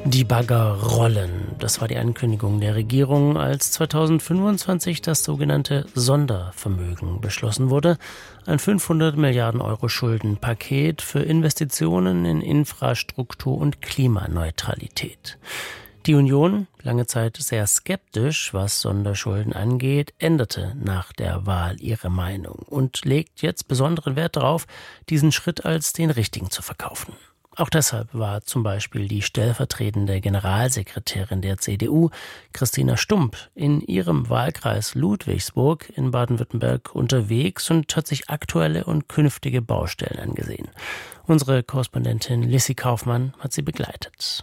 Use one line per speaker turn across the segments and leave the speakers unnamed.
Die Bagger rollen. Das war die Ankündigung der Regierung, als 2025 das sogenannte Sondervermögen beschlossen wurde. Ein 500 Milliarden Euro Schuldenpaket für Investitionen in Infrastruktur und Klimaneutralität. Die Union, lange Zeit sehr skeptisch, was Sonderschulden angeht, änderte nach der Wahl ihre Meinung und legt jetzt besonderen Wert darauf, diesen Schritt als den richtigen zu verkaufen. Auch deshalb war zum Beispiel die stellvertretende Generalsekretärin der CDU, Christina Stump, in ihrem Wahlkreis Ludwigsburg in Baden-Württemberg unterwegs und hat sich aktuelle und künftige Baustellen angesehen. Unsere Korrespondentin Lissy Kaufmann hat sie begleitet.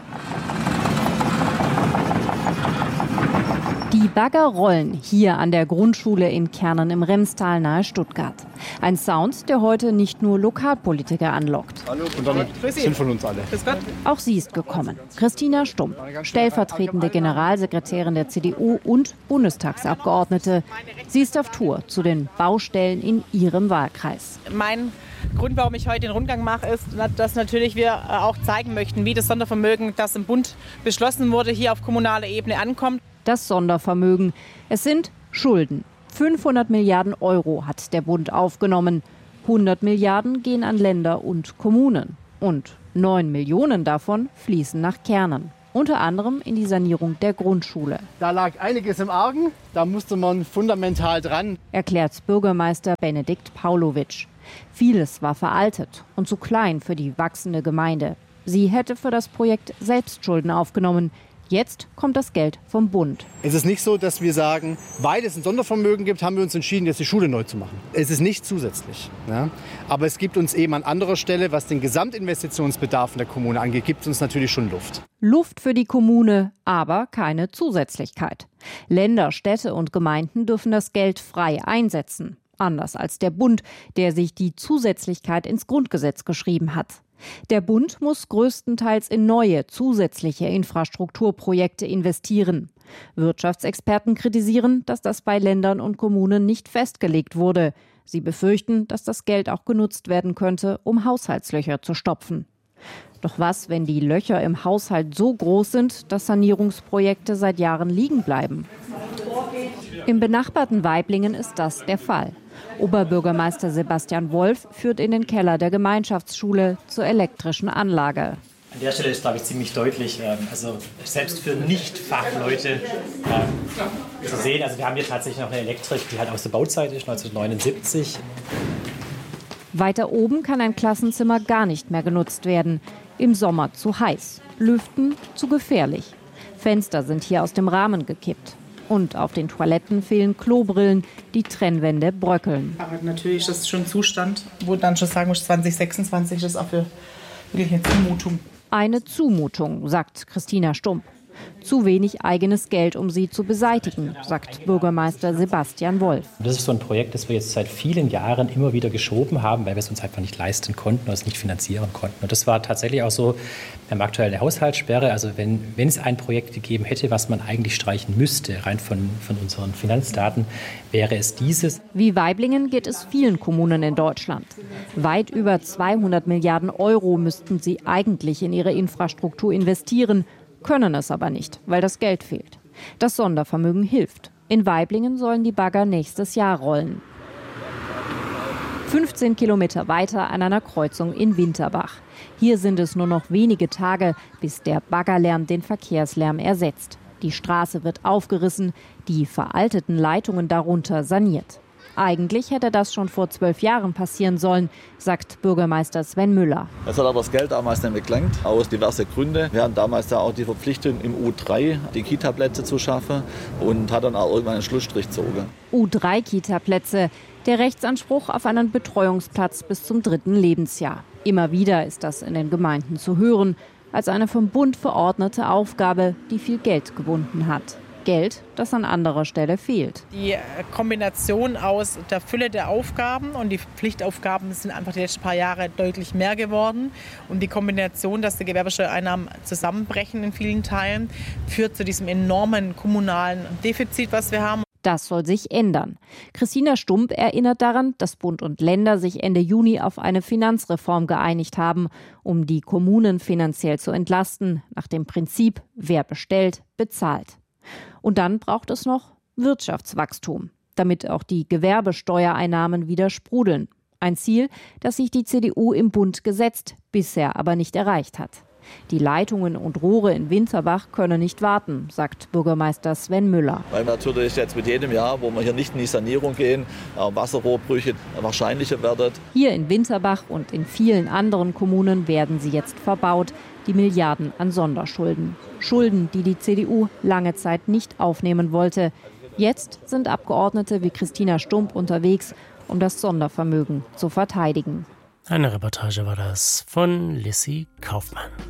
Die Bagger rollen hier an der Grundschule in Kernen im Remstal nahe Stuttgart. Ein Sound, der heute nicht nur Lokalpolitiker anlockt.
Hallo, und damit sind von uns alle.
Auch sie ist gekommen. Christina Stump, stellvertretende Generalsekretärin der CDU und Bundestagsabgeordnete. Sie ist auf Tour zu den Baustellen in ihrem Wahlkreis.
Mein Grund, warum ich heute den Rundgang mache, ist, dass natürlich wir auch zeigen möchten, wie das Sondervermögen, das im Bund beschlossen wurde, hier auf kommunaler Ebene ankommt.
Das Sondervermögen. Es sind Schulden. 500 Milliarden Euro hat der Bund aufgenommen. 100 Milliarden gehen an Länder und Kommunen. Und 9 Millionen davon fließen nach Kernen. Unter anderem in die Sanierung der Grundschule.
Da lag einiges im Argen, da musste man fundamental dran.
Erklärt Bürgermeister Benedikt Paulowitsch. Vieles war veraltet und zu klein für die wachsende Gemeinde. Sie hätte für das Projekt selbst Schulden aufgenommen. Jetzt kommt das Geld vom Bund.
Es ist nicht so, dass wir sagen, weil es ein Sondervermögen gibt, haben wir uns entschieden, jetzt die Schule neu zu machen. Es ist nicht zusätzlich. Ja? Aber es gibt uns eben an anderer Stelle, was den Gesamtinvestitionsbedarf in der Kommune angeht, gibt es uns natürlich schon Luft.
Luft für die Kommune, aber keine Zusätzlichkeit. Länder, Städte und Gemeinden dürfen das Geld frei einsetzen. Anders als der Bund, der sich die Zusätzlichkeit ins Grundgesetz geschrieben hat. Der Bund muss größtenteils in neue, zusätzliche Infrastrukturprojekte investieren. Wirtschaftsexperten kritisieren, dass das bei Ländern und Kommunen nicht festgelegt wurde. Sie befürchten, dass das Geld auch genutzt werden könnte, um Haushaltslöcher zu stopfen. Doch was, wenn die Löcher im Haushalt so groß sind, dass Sanierungsprojekte seit Jahren liegen bleiben? Im benachbarten Waiblingen ist das der Fall. Oberbürgermeister Sebastian Wolf führt in den Keller der Gemeinschaftsschule zur elektrischen Anlage.
An der Stelle ist, glaube ich, ziemlich deutlich, also selbst für Nicht-Fachleute zu sehen. Also wir haben hier tatsächlich noch eine Elektrik, die halt aus der Bauzeit ist, 1979.
Weiter oben kann ein Klassenzimmer gar nicht mehr genutzt werden. Im Sommer zu heiß, Lüften zu gefährlich. Fenster sind hier aus dem Rahmen gekippt. Und auf den Toiletten fehlen Klobrillen, die Trennwände bröckeln.
Aber natürlich ist das schon ein Zustand, wo dann schon sagen muss, 2026 ist das auch für wirklich eine Zumutung.
Eine Zumutung, sagt Christina Stump. Zu wenig eigenes Geld, um sie zu beseitigen, sagt Bürgermeister Sebastian Wolf.
Das ist so ein Projekt, das wir jetzt seit vielen Jahren immer wieder geschoben haben, weil wir es uns einfach nicht leisten konnten oder es nicht finanzieren konnten. Und das war tatsächlich auch so beim aktuellen Haushaltssperre. Also wenn es ein Projekt gegeben hätte, was man eigentlich streichen müsste, rein von unseren Finanzdaten, wäre es dieses.
Wie Waiblingen geht es vielen Kommunen in Deutschland. Weit über 200 Milliarden Euro müssten sie eigentlich in ihre Infrastruktur investieren, können es aber nicht, weil das Geld fehlt. Das Sondervermögen hilft. In Waiblingen sollen die Bagger nächstes Jahr rollen. 15 Kilometer weiter an einer Kreuzung in Winterbach. Hier sind es nur noch wenige Tage, bis der Baggerlärm den Verkehrslärm ersetzt. Die Straße wird aufgerissen, die veralteten Leitungen darunter saniert. Eigentlich hätte das schon vor 12 Jahren passieren sollen, sagt Bürgermeister Sven Müller.
Es hat aber das Geld damals nicht gelangt, aus diversen Gründen. Wir hatten damals da auch die Verpflichtung, im U3 die Kita-Plätze zu schaffen und hat dann auch irgendwann einen Schlussstrich gezogen.
U3-Kita-Plätze, der Rechtsanspruch auf einen Betreuungsplatz bis zum 3. Lebensjahr. Immer wieder ist das in den Gemeinden zu hören, als eine vom Bund verordnete Aufgabe, die viel Geld gebunden hat. Geld, das an anderer Stelle fehlt.
Die Kombination aus der Fülle der Aufgaben und die Pflichtaufgaben sind einfach die letzten paar Jahre deutlich mehr geworden. Und die Kombination, dass die Gewerbesteuereinnahmen zusammenbrechen in vielen Teilen, führt zu diesem enormen kommunalen Defizit, was wir haben.
Das soll sich ändern. Christina Stump erinnert daran, dass Bund und Länder sich Ende Juni auf eine Finanzreform geeinigt haben, um die Kommunen finanziell zu entlasten, nach dem Prinzip, wer bestellt, bezahlt. Und dann braucht es noch Wirtschaftswachstum, damit auch die Gewerbesteuereinnahmen wieder sprudeln. Ein Ziel, das sich die CDU im Bund gesetzt, bisher aber nicht erreicht hat. Die Leitungen und Rohre in Winterbach können nicht warten, sagt Bürgermeister Sven Müller.
Weil natürlich jetzt mit jedem Jahr, wo wir hier nicht in die Sanierung gehen, Wasserrohrbrüche wahrscheinlicher werden.
Hier in Winterbach und in vielen anderen Kommunen werden sie jetzt verbaut, die Milliarden an Sonderschulden. Schulden, die die CDU lange Zeit nicht aufnehmen wollte. Jetzt sind Abgeordnete wie Christina Stump unterwegs, um das Sondervermögen zu verteidigen.
Eine Reportage war das von Lissy Kaufmann.